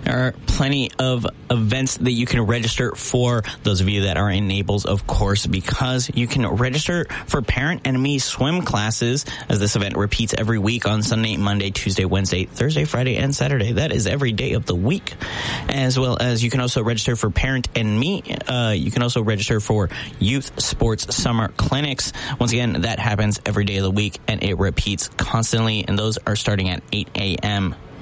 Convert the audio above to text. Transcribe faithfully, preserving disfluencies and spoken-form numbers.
There are plenty of events that you can register for. Those of you that are in Naples, of course, because you can register for Parent and Me swim classes, as this event repeats every week on Sunday, Monday, Tuesday, Wednesday, Thursday, Friday, and Saturday. That is every day of the week. As well as you can also register for Parent and Me. Uh, you can also register for Youth Sports Summer Clinics. Once again, that happens every day of the week, and it repeats constantly, and those are starting at eight a.m.